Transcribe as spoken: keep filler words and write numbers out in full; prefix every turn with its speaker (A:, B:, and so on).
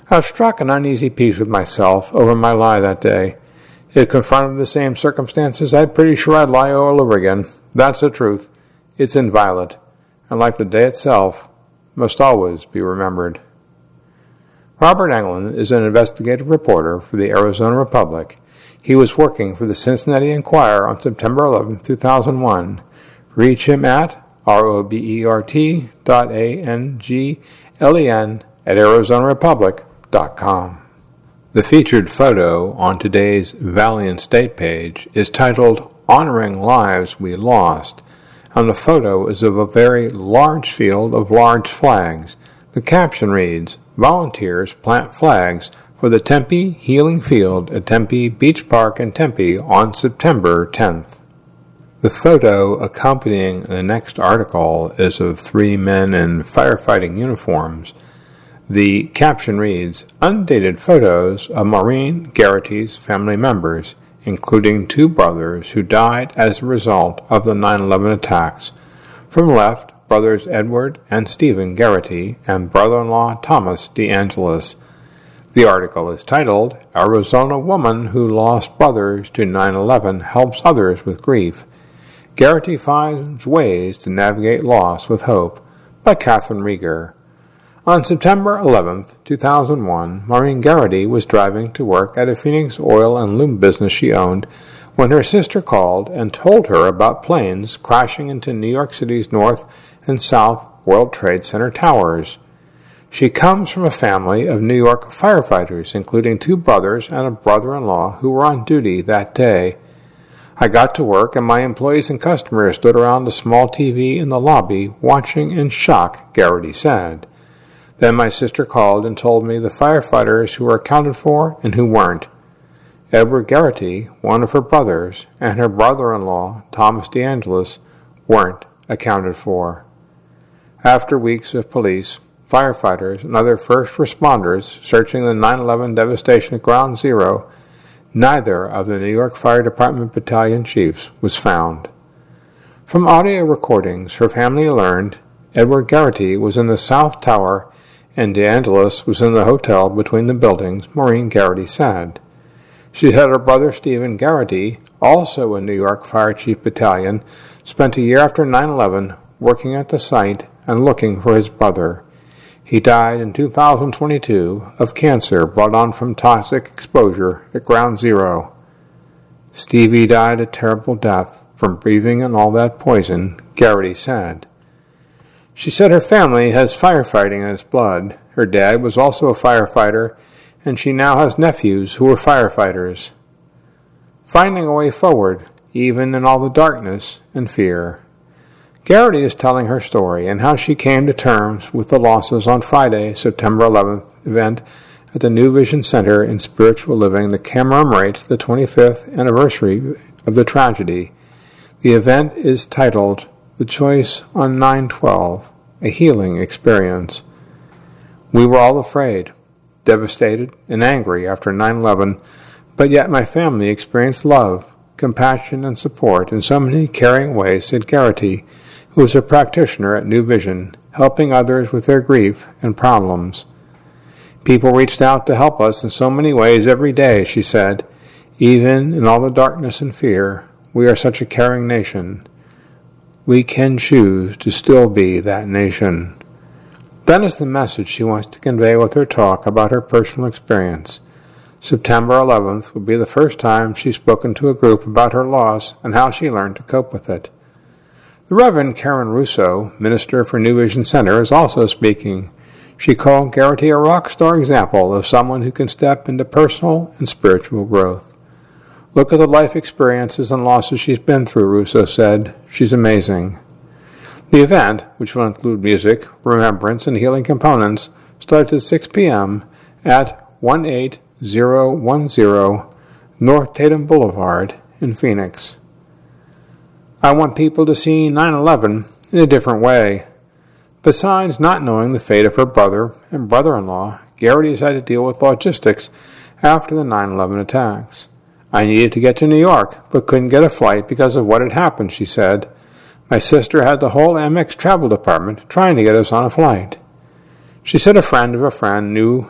A: I struck an uneasy peace with myself over my lie that day. If confronted with the same circumstances, I'm pretty sure I'd lie all over again. That's the truth. It's inviolate, and like the day itself, must always be remembered. Robert Englund is an investigative reporter for the Arizona Republic. He was working for the Cincinnati Enquirer on September eleventh, two thousand one. Reach him at R-O-B-E-R-T dot A-N-G-L-E-N at Arizona Republic dot com. The featured photo on today's Valiant State page is titled Honoring Lives We Lost, and the photo is of a very large field of large flags. The caption reads, Volunteers plant flags for the Tempe Healing Field at Tempe Beach Park in Tempe on September tenth. The photo accompanying the next article is of three men in firefighting uniforms. The caption reads, Undated photos of Maureen Garrity's family members, including two brothers who died as a result of the nine eleven attacks. From left, brothers Edward and Stephen Garrity and brother-in-law Thomas DeAngelis. The article is titled, Arizona Woman Who Lost Brothers to nine eleven Helps Others with Grief. Garrity Finds Ways to Navigate Loss with Hope, by Catherine Rieger. On September eleventh, two thousand one, Maureen Garrity was driving to work at a Phoenix oil and lube business she owned when her sister called and told her about planes crashing into New York City's North and South World Trade Center towers. She comes from a family of New York firefighters, including two brothers and a brother-in-law who were on duty that day. I got to work and my employees and customers stood around the small T V in the lobby watching in shock, Garrity said. Then my sister called and told me the firefighters who were accounted for and who weren't. Edward Garrity, one of her brothers, and her brother-in-law, Thomas DeAngelis, weren't accounted for. After weeks of police, firefighters, and other first responders searching the nine eleven devastation at Ground Zero, neither of the New York Fire Department battalion chiefs was found. From audio recordings, her family learned Edward Garrity was in the South Tower and DeAngelis was in the hotel between the buildings, Maureen Garrity said. She said her brother Stephen Garrity, also a New York Fire Chief Battalion, spent a year after nine eleven working at the site and looking for his brother. He died in two thousand twenty-two of cancer brought on from toxic exposure at Ground Zero. Stevie died a terrible death from breathing in all that poison, Garrity said. She said her family has firefighting in its blood. Her dad was also a firefighter, and she now has nephews who are firefighters. Finding a way forward, even in all the darkness and fear. Garrity is telling her story and how she came to terms with the losses on Friday, September eleventh event at the New Vision Center in Spiritual Living that commemorates the twenty-fifth anniversary of the tragedy. The event is titled The Choice on nine twelve, A Healing Experience. We were all afraid, devastated, and angry after nine eleven, but yet my family experienced love, compassion, and support in so many caring ways, said Garrity, who is a practitioner at New Vision, helping others with their grief and problems. People reached out to help us in so many ways every day, she said. Even in all the darkness and fear, we are such a caring nation. We can choose to still be that nation. That is the message she wants to convey with her talk about her personal experience. September eleventh would be the first time she's spoken to a group about her loss and how she learned to cope with it. The Reverend Karen Russo, minister for New Vision Center, is also speaking. She called Garrity a rock star example of someone who can step into personal and spiritual growth. Look at the life experiences and losses she's been through, Russo said. She's amazing. The event, which will include music, remembrance, and healing components, starts at six p.m. at eighteen ten North Tatum Boulevard in Phoenix. I want people to see nine eleven in a different way. Besides not knowing the fate of her brother and brother-in-law, Garrity has had to deal with logistics after the nine eleven attacks. I needed to get to New York, but couldn't get a flight because of what had happened, she said. My sister had the whole Amex travel department trying to get us on a flight. She said a friend of a friend knew